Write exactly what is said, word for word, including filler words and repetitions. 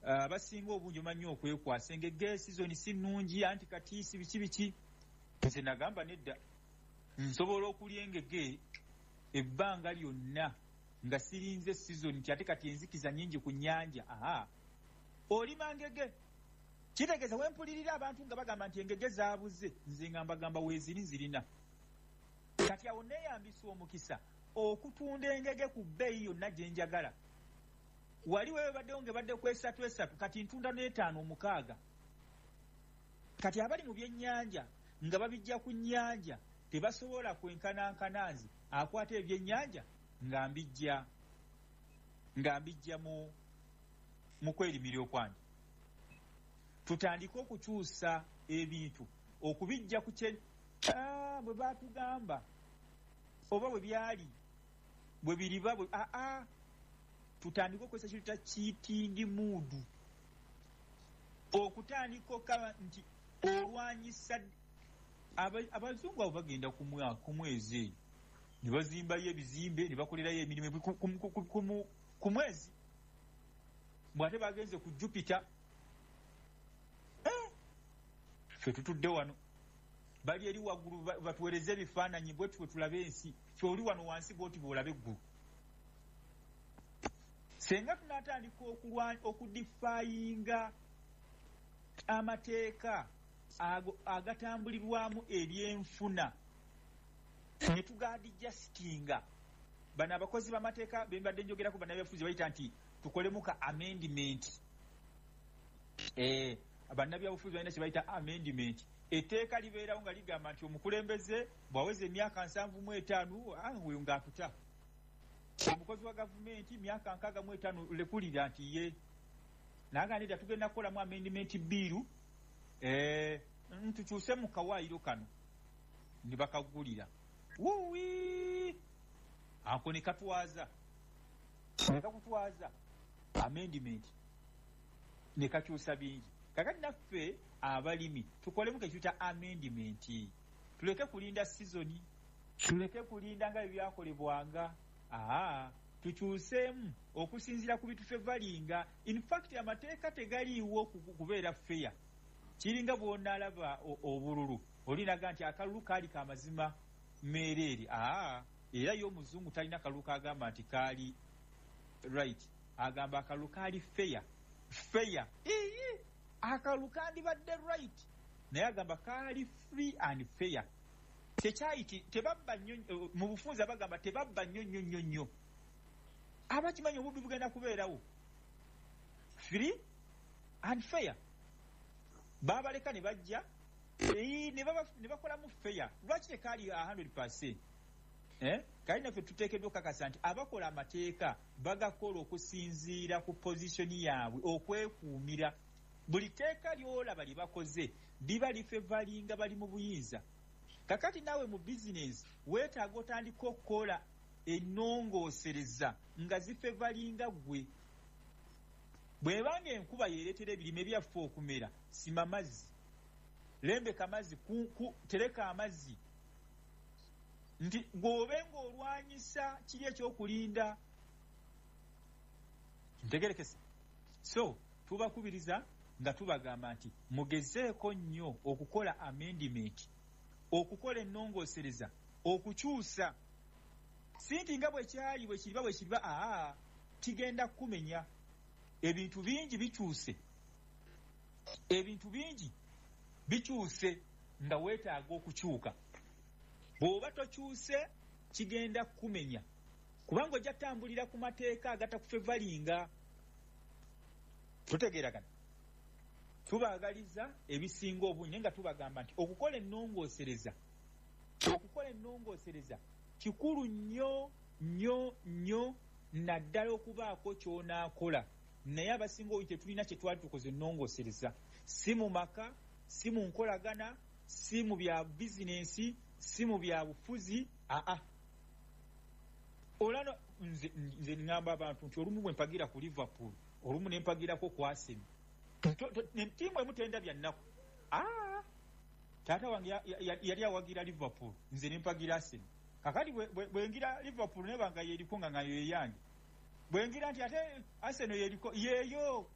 abasinga obungi omanyi okwekwasa engege season si nnungi anti kati si biki biki. Nze nagamba nedda nsobola okulya engege ebbanga lyonna nga sirinze season nti ate kati enzikiza nnyingi ku nnyanja. Aha, olima ngege kitegeeza wempulirira abantu nga bagamba nti engege zaabuze, nze nga mbagamba weeziri nzirina. Kati awo neeyambisa omukisa okutunda engege ku bbeeyi yonna gye njagala. Wali wewe baddewo ng'ebadde ku esatu esatu, kati ntunda n'etaano omukaaga. Kati abali mu byennyanja nga babijja ku nnyanja tebasobola kwenkanankanazi akwata ebyennyanja nga mbijja nga mbijja mu mu kwerimira okwange. Tutandike okukyusa ebintu okubijja ku kye ah bwe baatugamba oba bwe byali bwe biriba bwe ah ah tutandika okozesa kintu ta cheating mood, okutandika okaba nti olwanyisa abazungu abo bagenda ku mwezi eyo ne bazimbayo ebizimbe ne bakolerayo emirimu ku mwezi, bw'ate bagenze ku Jupiter. Ffe tutudde wano bali eri waggulu batuwereze ebifaananyi bwe tuwe tulabe ensi, ffe oli wano wansi bw'oti bw'olaba eggulu. Senga tunatandika okudifayinga amateeka agatambulirwamu ebyenfuna ne tugadijasitinga, bano abakozi b'amateeka be mbadde njogerako bannabyabufuzi bayita nti tukolemu ka amendment. Eh, bannabyabufuzi balina kye bayita amendment. Etteeka libeerawo nga ligamba nti omukulembeze bw'aweza emyaka nsanvu mu etaano oyo ng'atuta. Omukozi wa gavumenti myaka nkaaga mu etaano lekulira nti ye naganira tugenda kukolamu amendment biiru eh ntukyuse mu kawaayiro kano ne bakagulira wuwi ako ne katwaza ne kakutwaza amendment ne kakyusa bingi. Kakati naffe abalimi tukolemu kekyuta amendment, tuleke kulinda season, tuleke kulinda nga ebyakolebwanga. Aha, tukyuseemu okusinziira ku bitufe valinga. In fact amateeka tegaliiwo kubeera fair. Kiringa bw'onaalaba obululu olinaga nti akalulu kaali ka mazima meereere. Aha, era y'omuzungu talina kalulu kagamba nti kaali right, agamba akalulu kaali fair. Fair iyi akalulu kandibadde right naye agamba kaali free and fair. Tekyayiti tebabba nnyo mu bufunza bagamba tebabba nnyo nnyo nnyo nnyo. Abakimanyi obubbi bugenda kubeerawo free and fair. Babaleka ne bajja ne bakolamu fair. Lwaki tekaali one hundred percent? Eh? Kali naffe tuteekeddwa okukakasa nti abakola amateeka bagakola okusinziira ku pozisioni yaabwe okwekuumira. Buli teeka ly'olaba lye bakoze liba lifevalinga bali mu buyinza. Kakati naawe mu bizinesi weetaaga otandika okukola ennongoosereza nga zifevalinga ggwe. Bw'ebanga enkuba yeeretera ebirime byaffe okumera, sima mazzi, lembeka amazzi, tereka amazzi, nti bw'obenga olwanyisa kiri ekyokulinda. Ntegerekese. So tubakubiriza nga tubagamba nti mugezeeko nnyo okukola amendment, okukola ennongoosereza, okukyusa. Sinti nga bwe kyali bwe kiriba bwe kiriba aa kigenda kumenya. Ebintu bingi bikyuse, ebintu bingi bikyuse nga weetaaga okukyuka. Bw'oba tokyuse kigenda kumenya kubanga ojja tambulira ku mateeka agatakufevalinga. Tutegeeragana. Tubaagaliza ebisinga obungi nga tubagamba nti okukola ennongoosereza, okukola ennongoosereza kikulu nnyo nnyo nnyo naddala okubaako ky'onaakola. Naye abasinga obungi tetulina kye twali tukoze ennongoosereza, si mu maka, si mu nkolagana, si mu bya bizinensi, si mu bya bufuzi. Aa olano nze, nze ngamba abantu nti olumu bwe mpagira ku Liverpool, olumu ne mpagirako ku Arsenal, ntiimu emu tendabya nnaku. Aa taata wange yali awagira Liverpool, nze ne mpagira Arsenal. Kakati bwe ngira Liverpool nebanga yeriko nga ngayo eyange, bwe ngira nti ate Arsenal yeriko yeeyo